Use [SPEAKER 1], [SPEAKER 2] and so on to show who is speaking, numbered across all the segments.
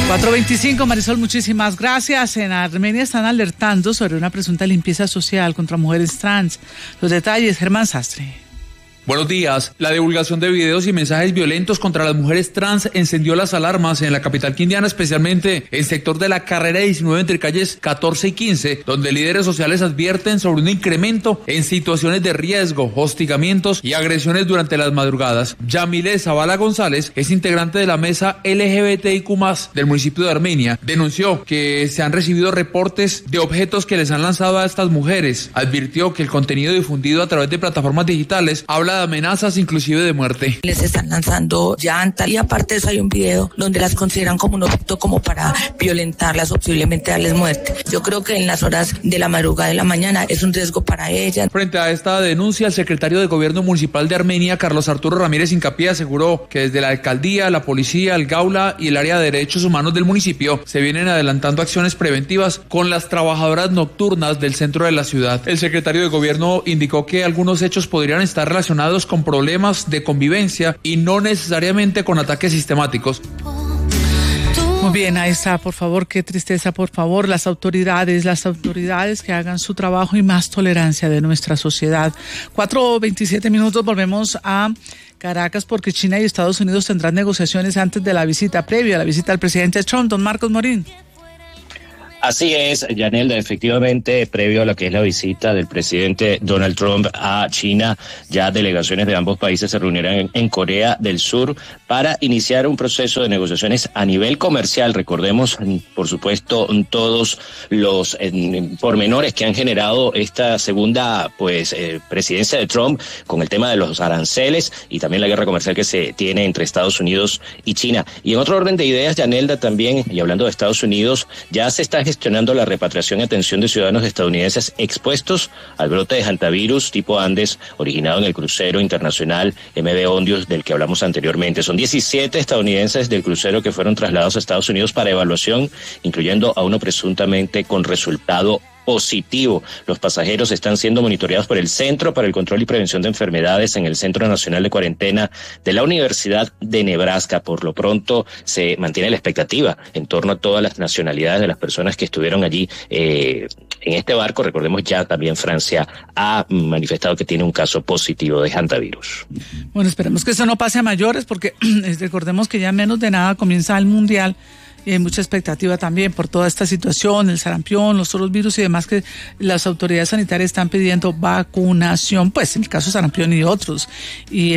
[SPEAKER 1] 4:25, Marisol, muchísimas gracias. En Armenia están alertando sobre una presunta limpieza social contra mujeres trans. Los detalles, Germán Sastre.
[SPEAKER 2] Buenos días. La divulgación de videos y mensajes violentos contra las mujeres trans encendió las alarmas en la capital quindiana, especialmente en el sector de la carrera 19 entre calles 14 y 15, donde líderes sociales advierten sobre un incremento en situaciones de riesgo, hostigamientos y agresiones durante las madrugadas. Yamile Zavala González es integrante de la mesa LGBTIQ+ del municipio de Armenia. Denunció que se han recibido reportes de objetos que les han lanzado a estas mujeres. Advirtió que el contenido difundido a través de plataformas digitales habla de amenazas, inclusive de muerte.
[SPEAKER 3] Les están lanzando llantas y aparte de eso hay un video donde las consideran como un objeto como para violentarlas o posiblemente darles muerte. Yo creo que en las horas de la madrugada de la mañana es un riesgo para ellas.
[SPEAKER 2] Frente a esta denuncia, el secretario de Gobierno Municipal de Armenia, Carlos Arturo Ramírez Incapié, aseguró que desde la alcaldía, la policía, el Gaula y el área de derechos humanos del municipio se vienen adelantando acciones preventivas con las trabajadoras nocturnas del centro de la ciudad. El secretario de Gobierno indicó que algunos hechos podrían estar relacionados con problemas de convivencia y no necesariamente con ataques sistemáticos.
[SPEAKER 1] Muy bien, ahí está, por favor, qué tristeza, por favor, las autoridades que hagan su trabajo y más tolerancia de nuestra sociedad. 4:27, volvemos a Caracas porque China y Estados Unidos tendrán negociaciones antes de la visita, previa a la visita del presidente Trump. Don Marcos Morín.
[SPEAKER 4] Así es, Yanelda, efectivamente, previo a lo que es la visita del presidente Donald Trump a China, ya delegaciones de ambos países se reunirán en Corea del Sur para iniciar un proceso de negociaciones a nivel comercial. Recordemos, por supuesto, todos los pormenores que han generado esta segunda presidencia de Trump con el tema de los aranceles y también la guerra comercial que se tiene entre Estados Unidos y China. Y en otro orden de ideas, Yanelda, también, y hablando de Estados Unidos, ya se está gestionando la repatriación y atención de ciudadanos estadounidenses expuestos al brote de hantavirus tipo Andes, originado en el crucero internacional MV Ondios del que hablamos anteriormente. Son 17 estadounidenses del crucero que fueron trasladados a Estados Unidos para evaluación, incluyendo a uno presuntamente con resultado positivo. Los pasajeros están siendo monitoreados por el Centro para el Control y Prevención de Enfermedades en el Centro Nacional de Cuarentena de la Universidad de Nebraska. Por lo pronto se mantiene la expectativa en torno a todas las nacionalidades de las personas que estuvieron allí en este barco. Recordemos, ya también Francia ha manifestado que tiene un caso positivo de hantavirus.
[SPEAKER 1] Bueno, esperemos que eso no pase a mayores porque recordemos que ya menos de nada comienza el Mundial. Y hay mucha expectativa también por toda esta situación, el sarampión, los otros virus y demás que las autoridades sanitarias están pidiendo vacunación, pues en el caso de sarampión y otros, y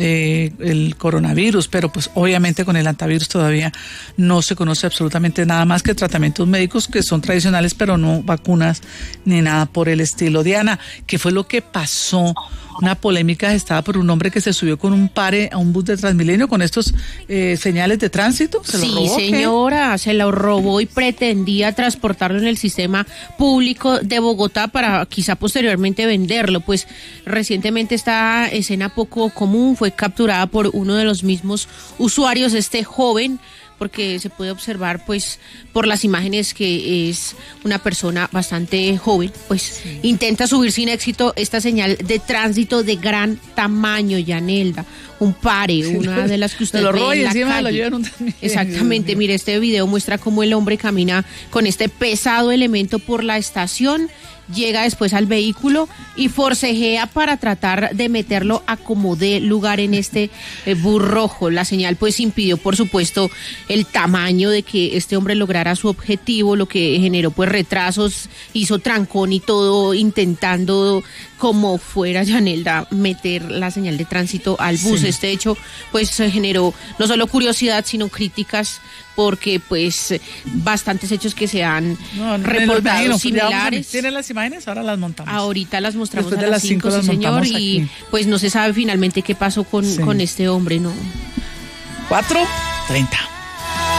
[SPEAKER 1] el coronavirus, pero pues obviamente con el hantavirus todavía no se conoce absolutamente nada más que tratamientos médicos que son tradicionales, pero no vacunas ni nada por el estilo. Diana, ¿qué fue lo que pasó? Una polémica gestada por un hombre que se subió con un pare a un bus de Transmilenio con estos señales de tránsito. ¿Se lo robó?
[SPEAKER 5] Sí, señora, se lo robó y pretendía transportarlo en el sistema público de Bogotá para quizá posteriormente venderlo. Pues recientemente esta escena poco común fue capturada por uno de los mismos usuarios, este joven, porque se puede observar pues por las imágenes que es una persona bastante joven, pues sí. Intenta subir sin éxito esta señal de tránsito de gran tamaño, Yanelda, un pare, una de las que usted ve en la calle. Exactamente, mire, este video muestra cómo el hombre camina con este pesado elemento por la estación, llega después al vehículo y forcejea para tratar de meterlo a como dé lugar en este bus rojo. La señal pues impidió, por supuesto, el tamaño de que este hombre lograra su objetivo, lo que generó pues retrasos, hizo trancón y todo, intentando como fuera, Yanelda, meter la señal de tránsito al bus. Sí. Este hecho pues generó no solo curiosidad, sino críticas, porque pues bastantes hechos que se han reportado similares.
[SPEAKER 1] ¿Tienen las imágenes? Ahora las montamos.
[SPEAKER 5] Ahorita las mostramos.
[SPEAKER 1] Después de las 5,
[SPEAKER 5] sí, señor, y
[SPEAKER 1] aquí.
[SPEAKER 5] Pues no se sabe finalmente qué pasó con este hombre, ¿no?
[SPEAKER 1] 4:30.